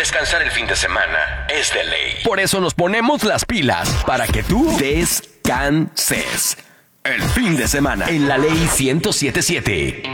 descansar el fin de semana es de ley. Por eso nos ponemos las pilas, para que tú descanses el fin de semana en la Ley 107.7.